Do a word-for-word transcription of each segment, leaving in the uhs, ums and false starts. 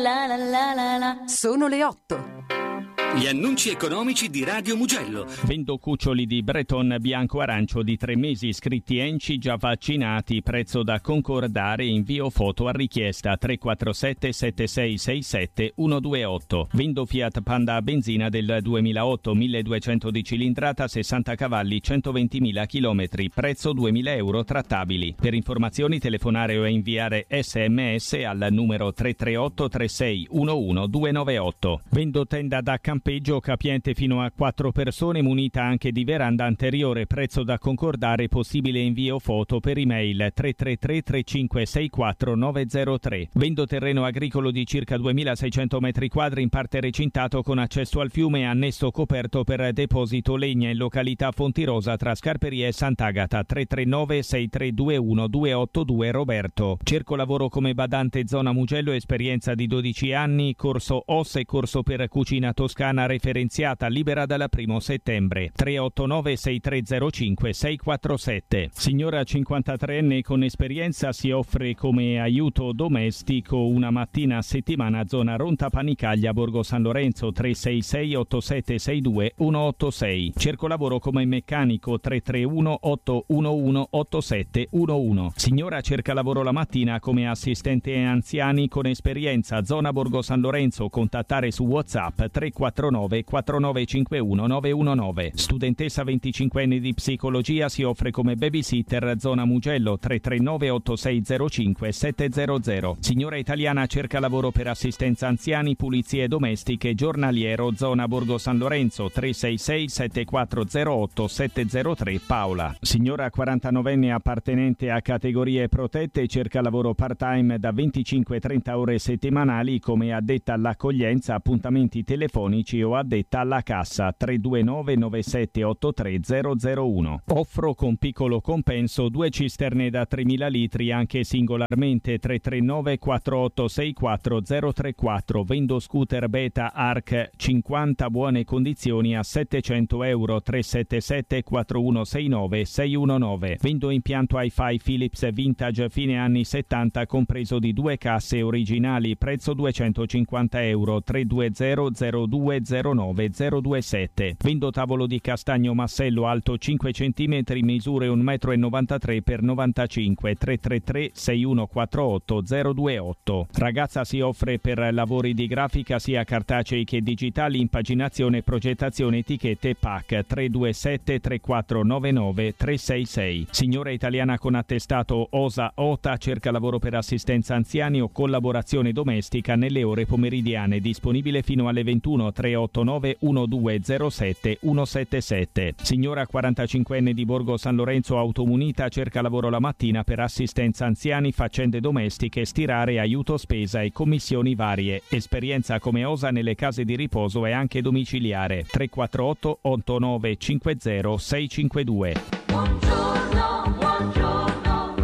la la la la la. Sono le otto. Gli annunci economici di Radio Mugello. Vendo cuccioli di Breton bianco-arancio di tre mesi iscritti Enci già vaccinati, prezzo da concordare, invio foto a richiesta tre quattro sette sette sei sei sette uno due otto. Vendo Fiat Panda a benzina del duemilaotto, milleduecento di cilindrata, sessanta cavalli, centoventimila chilometri, prezzo duemila euro trattabili. Per informazioni telefonare o inviare sms al numero tre tre otto tre sei uno uno due nove otto. Vendo tenda da campeggio capiente fino a quattro persone, munita anche di veranda anteriore, prezzo da concordare, possibile invio foto per email tre tre tre tre cinque sei quattro nove zero tre. Vendo terreno agricolo di circa duemilaseicento metri quadri in parte recintato con accesso al fiume e annesso coperto per deposito legna in località Fontirosa tra Scarperie e Sant'Agata. Tre tre nove sei tre due uno due otto due Roberto. Cerco lavoro come badante zona Mugello, esperienza di dodici anni, corso O S E, corso per cucina toscana referenziata, libera dal primo settembre. Tre otto nove sei tre zero cinque sei quattro sette. Signora cinquantatreenne con esperienza, si offre come aiuto domestico una mattina a settimana, zona Ronta Panicaglia, Borgo San Lorenzo. Tre sei sei otto sette sei due uno otto sei. Cerco lavoro come meccanico. Tre tre uno otto uno uno otto sette uno uno. Signora cerca lavoro la mattina come assistente anziani con esperienza, zona Borgo San Lorenzo. Contattare su WhatsApp tre quattro nove quattro nove cinque uno nove uno nove. Studentessa venticinquenne di psicologia, si offre come babysitter, zona Mugello. Tre tre nove otto sei zero cinque sette zero zero. Signora italiana cerca lavoro per assistenza anziani, pulizie domestiche, giornaliero, zona Borgo San Lorenzo. Tre sei sei sette quattro zero otto sette zero tre Paola. Signora quarantanovenne appartenente a categorie protette, cerca lavoro part-time da venticinque trenta ore settimanali come addetta all'accoglienza, appuntamenti telefonici o addetta alla cassa. Tre due nove nove sette otto tre zero zero uno. Offro con piccolo compenso due cisterne da tremila litri anche singolarmente. Tre tre nove quattro otto sei quattro zero tre quattro. Vendo scooter Beta Arc cinquanta, buone condizioni a settecento euro. Tre sette sette quattro uno sei nove sei uno nove. Vendo impianto Hi-Fi Philips vintage fine anni settanta compreso di due casse originali, prezzo duecentocinquanta euro. Tre due zero zero due zero nove zero due sette. Vendo tavolo di castagno massello alto cinque centimetri, misure un metro e novantatré per novantacinque. Tre tre tre sei uno quattro otto zero due otto. Ragazza si offre per lavori di grafica sia cartacei che digitali, impaginazione, progettazione, etichette e P A C. Tre due sette tre quattro nove nove tre sei sei. Signora italiana con attestato O S A O T A, cerca lavoro per assistenza anziani o collaborazione domestica nelle ore pomeridiane, disponibile fino alle ventuno. Tre otto nove uno due zero sette uno sette sette. Signora quarantacinquenne di Borgo San Lorenzo automunita, cerca lavoro la mattina per assistenza anziani, faccende domestiche, stirare, aiuto spesa e commissioni varie. Esperienza come O S A nelle case di riposo e anche domiciliare. Tre quattro otto otto nove cinque zero sei cinque due. Buongiorno, buongiorno.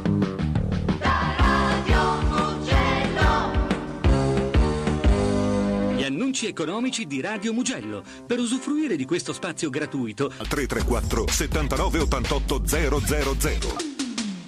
Da Radio Mugello. Gli annunci economici di Radio Mugello. Per usufruire di questo spazio gratuito tre tre quattro settantanove ottantotto zero zero zero.